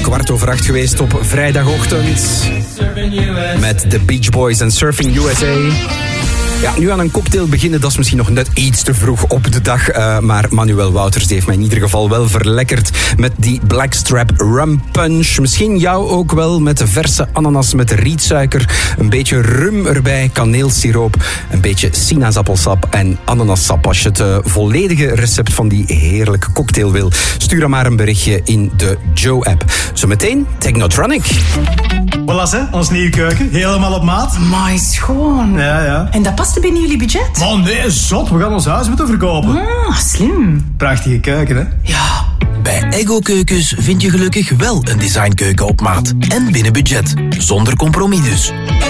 7:15 geweest op vrijdagochtend. Met de Beach Boys en Surfing USA. Ja, nu aan een cocktail beginnen, dat is misschien nog net iets te vroeg op de dag. Maar Manuel Wouters heeft mij in ieder geval wel verlekkerd met die Blackstrap Rum Punch. Misschien jou ook wel met verse ananas met rietsuiker. Een beetje rum erbij, kaneelsiroop, een beetje sinaasappelsap en ananassap. Als je het volledige recept van die heerlijke cocktail wil, stuur dan maar een berichtje in de Joe-app. Zometeen Technotronic. Voilà, hè, ons nieuwe keuken. Helemaal op maat. Amai, schoon. Ja. En dat past binnen jullie budget? Oh nee, zot. We gaan ons huis moeten verkopen. Ah, slim. Prachtige keuken, hè? Ja. Bij Eggo Keukens vind je gelukkig wel een designkeuken op maat. En binnen budget. Zonder compromis dus.